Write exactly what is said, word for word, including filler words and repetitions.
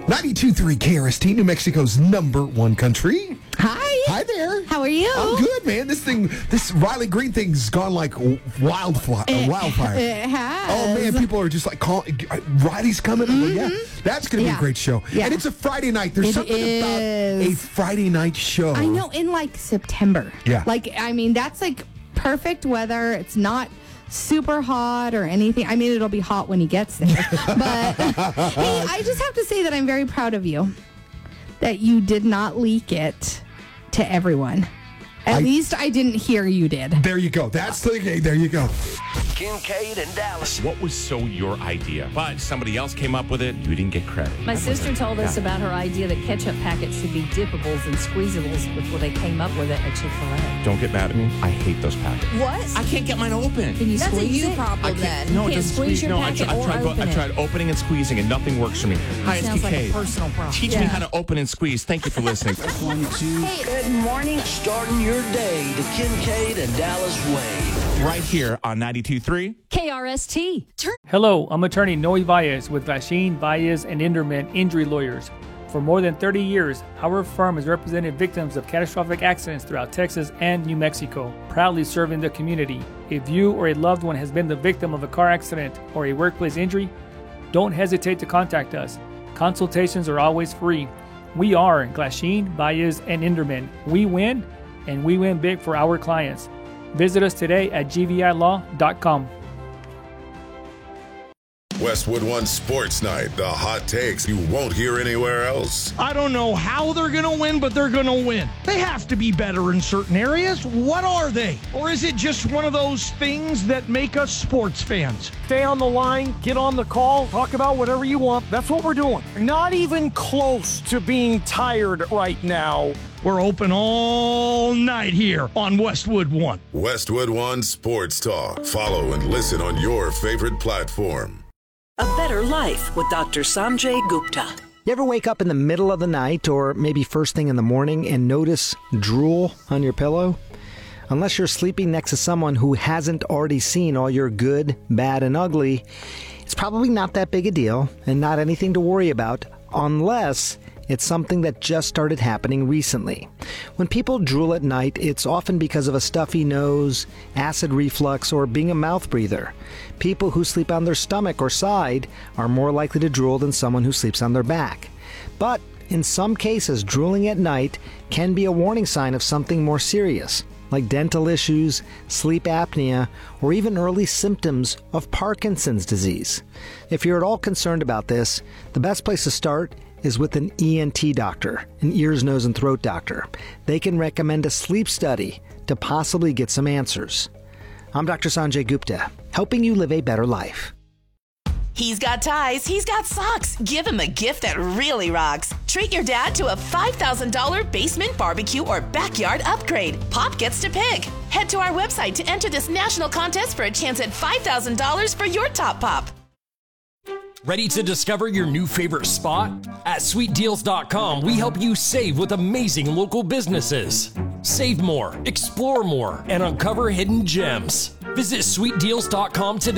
ninety-two point three K R S T, New Mexico's number one country. Hi. Hi there. How are you? I'm good, man. This thing, this Riley Green thing's gone like wildfire. It, wildfire. It has. Oh, man, people are just like, calling, Riley's coming. Mm-hmm. Like, yeah, that's going to yeah. be a great show. Yeah. And it's a Friday night. There's it something is. about a Friday night show. I know, in like September. Yeah. Like, I mean, that's like perfect weather. It's not super hot or anything. I mean, it'll be hot when he gets there. But, hey, I just have to say that I'm very proud of you that you did not leak it to everyone. At I, least I didn't hear you did. There you go. That's the okay, there you go. Kincaid and Dallas. What was so your idea? But somebody else came up with it. You didn't get credit. My sister told us yeah. about her idea that ketchup packets should be dippables and squeezables before they came up with it at Chick-fil-A. Don't get mad at me. I hate those packets. What? I can't get mine open. Can you That's squeeze a you it? problem then. No, You it can't doesn't squeeze your no, I, packet I, or tried, open I it. tried opening and squeezing, and nothing works for me. Hi, it's Sounds like a Kincaid. personal problem. Teach Yeah. me how to open and squeeze. Thank you for listening. One, two. Hey, good morning. Starting your day the Kincaid and Dallas way. Right here on ninety-two point three. K R S T. Hello, I'm attorney Noe Valles with Glasheen, Valles, and Inderman Injury Lawyers. For more than thirty years, our firm has represented victims of catastrophic accidents throughout Texas and New Mexico, proudly serving the community. If you or a loved one has been the victim of a car accident or a workplace injury, don't hesitate to contact us. Consultations are always free. We are Glasheen, Valles, and Inderman. We win, and we win big for our clients. Visit us today at g v i law dot com. Westwood One Sports Night, the hot takes you won't hear anywhere else. I don't know how they're going to win, but they're going to win. They have to be better in certain areas. What are they? Or is it just one of those things that make us sports fans? Stay on the line, get on the call, talk about whatever you want. That's what we're doing. Not even close to being tired right now. We're open all night here on Westwood One. Westwood One Sports Talk. Follow and listen on your favorite platform. A Better Life with Doctor Sanjay Gupta. You ever wake up in the middle of the night or maybe first thing in the morning and notice drool on your pillow? Unless you're sleeping next to someone who hasn't already seen all your good, bad, and ugly, it's probably not that big a deal and not anything to worry about unless it's something that just started happening recently. When people drool at night, it's often because of a stuffy nose, acid reflux, or being a mouth breather. People who sleep on their stomach or side are more likely to drool than someone who sleeps on their back. But in some cases, drooling at night can be a warning sign of something more serious, like dental issues, sleep apnea, or even early symptoms of Parkinson's disease. If you're at all concerned about this, the best place to start is with an E N T doctor, an ears, nose, and throat doctor. They can recommend a sleep study to possibly get some answers. I'm Doctor Sanjay Gupta, helping you live a better life. He's got ties, he's got socks. Give him a gift that really rocks. Treat your dad to a five thousand dollars basement barbecue or backyard upgrade. Pop gets to pick. Head to our website to enter this national contest for a chance at five thousand dollars for your top pop. Ready to discover your new favorite spot? At sweet deals dot com, we help you save with amazing local businesses. Save more, explore more, and uncover hidden gems. Visit sweet deals dot com today.